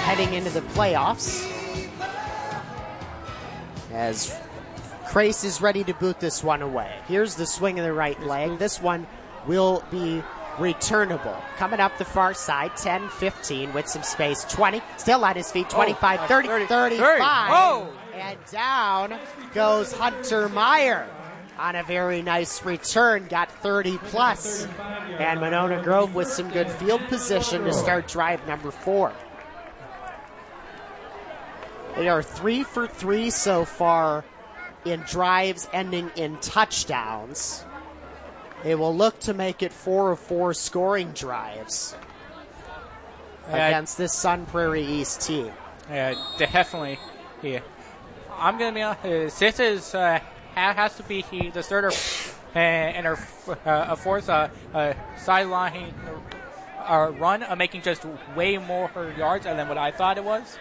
heading into the playoffs. As Crace is ready to boot this one away. Here's the swing of the right leg. This one will be returnable. Coming up the far side, 10, 15 with some space. 20, still on his feet, 25, 30, 35. Whoa. And down goes Hunter Meyer on a very nice return, got 30 plus. And Monona Grove with some good field position to start drive number 4. They are 3 for 3 so far in drives ending in touchdowns. They will look to make it 4 of 4 scoring drives against this Sun Prairie East team. Yeah, definitely. Yeah. I'm going to be honest. This is has to be the starter and our fourth sideline run, making just way more yards than what I thought it was.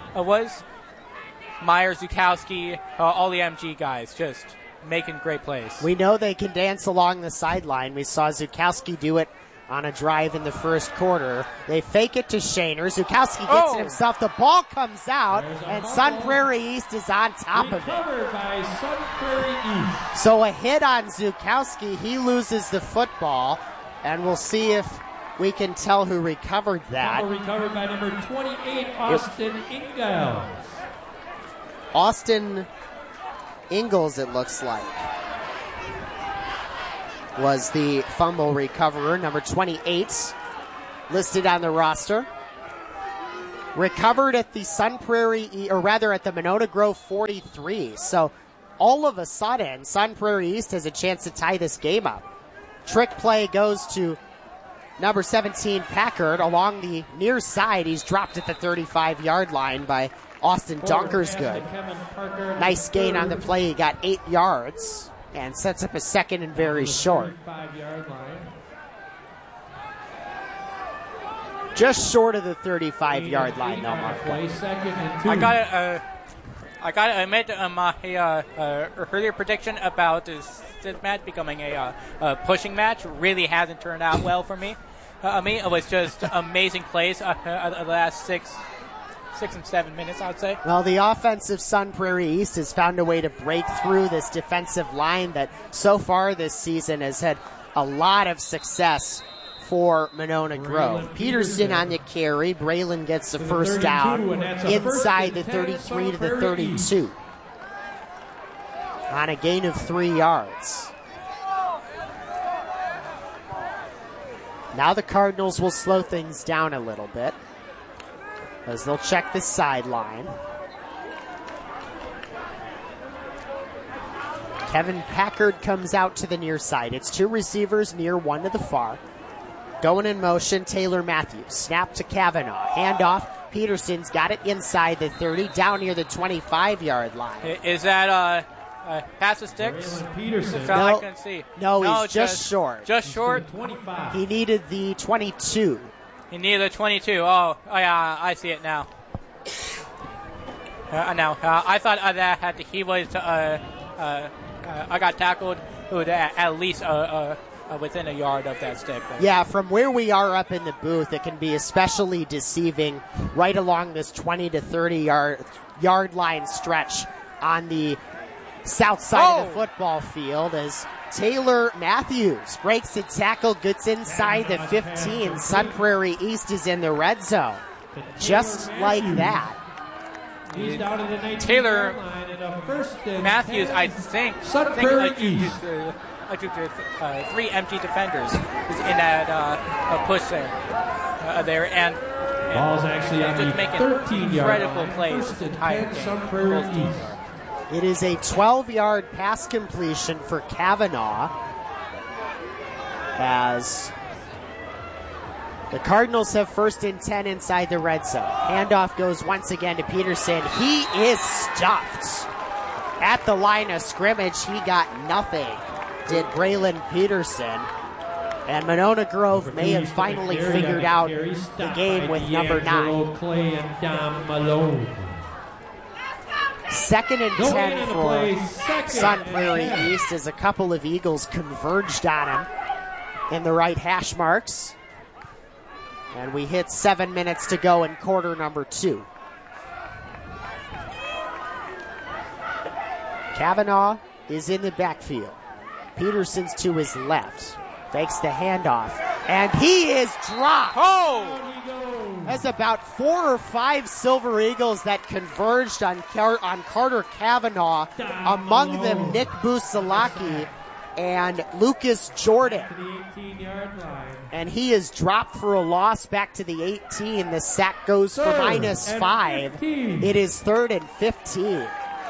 Meyer, Zukowski, all the MG guys just making great plays. We know they can dance along the sideline. We saw Zukowski do it on a drive in the first quarter. They fake it to Shaner. Zukowski gets it himself. The ball comes out, and Sun Prairie East is on top of it. By Sun Prairie East. So a hit on Zukowski. He loses the football, and we'll see if we can tell who recovered that. Recovered by number 28, Austin Ingalls. Austin Ingalls, it looks like, was the fumble recoverer, number 28, listed on the roster. Recovered at the Sun Prairie, or rather at the Monona Grove 43. So all of a sudden, Sun Prairie East has a chance to tie this game up. Trick play goes to number 17, Packard, along the near side. He's dropped at the 35-yard line by Austin Donkersgood. Nice gain on the play. He got 8 yards and sets up a second and very short. Just short of the 35-yard line, though, Mark. I gotta admit, my earlier prediction about this match becoming a pushing match really hasn't turned out well for me. It was just amazing plays the last 6 and 7 minutes, I would say. Well, the offensive Sun Prairie East has found a way to break through this defensive line that so far this season has had a lot of success for Monona Grove. Peterson on the carry. Braylon gets the first down inside the 33 to the 32 on a gain of 3 yards. Now the Cardinals will slow things down a little bit as they'll check the sideline. Kevin Packard comes out to the near side. It's 2 receivers near, 1 to the far. Going in motion, Taylor Matthews. Snap to Kavanaugh. Handoff. Peterson's got it inside the 30, down near the 25-yard line. Is that pass the sticks? Peterson. No, I can see. No, he's just short. Just short? 25. He needed the 22. He needed the 22. Oh, yeah, I see it now. I thought that he was, I got tackled at least within a yard of that stick. Yeah, from where we are up in the booth, it can be especially deceiving right along this 20 to 30 yard line stretch on the south side of the football field as Taylor Matthews breaks the tackle, gets inside the 15. Sun Prairie East is in the red zone. Just like that. Taylor Matthews, I think, I took 3 empty defenders in that push there, and ball's actually on the 13-yard incredible plays to tie it. It is a 12-yard pass completion for Kavanaugh as the Cardinals have 1st and 10 inside the red zone. Handoff goes once again to Peterson. He is stuffed at the line of scrimmage. He got nothing, did Braylon Peterson. And Monona Grove may have finally figured out the game with number 9. Clay and Dom Malone. 2nd and 10 for Sun Prairie East as a couple of Eagles converged on him in the right hash marks. And we hit 7 minutes to go in quarter number 2. Kavanaugh is in the backfield. Peterson's to his left. Fakes the handoff. And he is dropped. Oh! There's about 4 or 5 Silver Eagles that converged on Carter Kavanaugh. Among them, Nick Busalaki and Lucas Jordan. And he is dropped for a loss back to the 18. The sack goes for -5. It is 3rd and 15.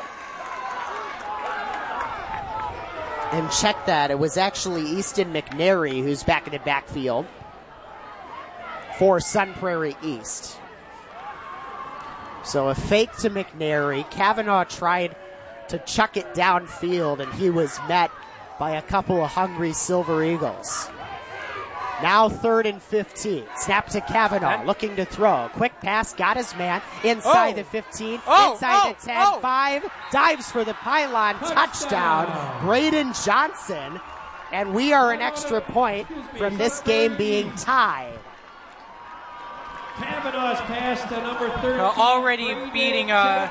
And check that. It was actually Easton McNary who's back in the backfield for Sun Prairie East. So a fake to McNary. Kavanaugh tried to chuck it downfield, and he was met by a couple of hungry Silver Eagles. Now 3rd and 15. Snap to Kavanaugh, looking to throw. Quick pass, got his man. Inside the 15, inside the 10, 5. Dives for the pylon, touchdown. Braden Johnson. And we are an extra point from this game being tied. Kavanaugh's pass to number 13. Already beating,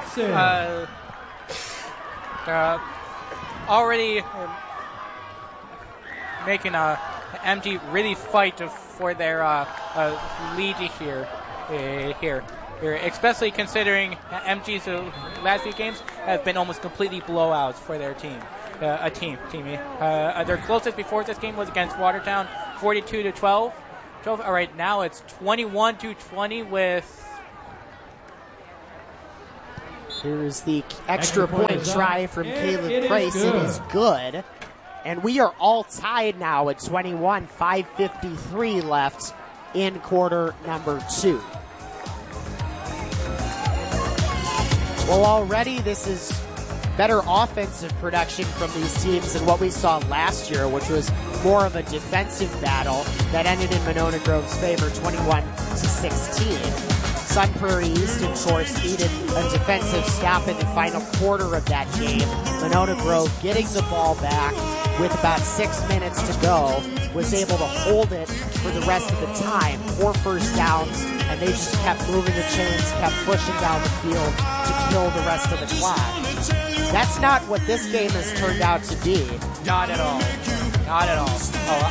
already making MG really fight for their lead here, especially considering MG's last few games have been almost completely blowouts for their team. Their closest before this game was against Watertown, 42-12. All right, now it's 21-20 with. Here's the extra point try from Caleb Price. It is good. And we are all tied now at 21, 5:53 left in quarter number 2. Well, already this is better offensive production from these teams than what we saw last year, which was more of a defensive battle that ended in Monona Grove's favor, 21-16. Sun Prairie East, of course, needed a defensive stop in the final quarter of that game. Monona Grove getting the ball back with about 6 minutes to go, was able to hold it for the rest of the time. 4 first downs, and they just kept moving the chains, kept pushing down the field to kill the rest of the clock. That's not what this game has turned out to be. Not at all. Not at all. Oh,